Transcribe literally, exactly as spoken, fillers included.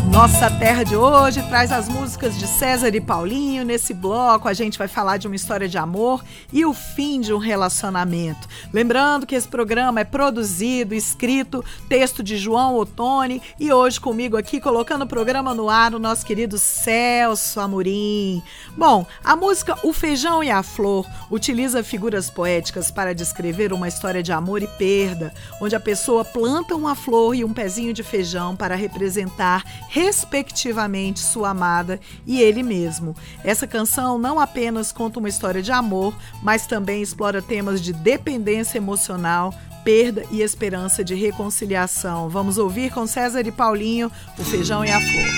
Nossa Terra de hoje traz as músicas de César e Paulinho. Nesse bloco a gente vai falar de uma história de amor e o fim de um relacionamento. Lembrando que esse programa é produzido, escrito, texto de João Ottoni, e hoje comigo aqui, colocando o programa no ar, o nosso querido Celso Amorim. Bom, a música O Feijão e a Flor utiliza figuras poéticas para descrever uma história de amor e perda, onde a pessoa planta uma flor e um pezinho de feijão para representar respectivamente sua amada e ele mesmo. Essa canção não apenas conta uma história de amor, mas também explora temas de dependência emocional, perda e esperança de reconciliação. Vamos ouvir com César e Paulinho, O Feijão e a Flor.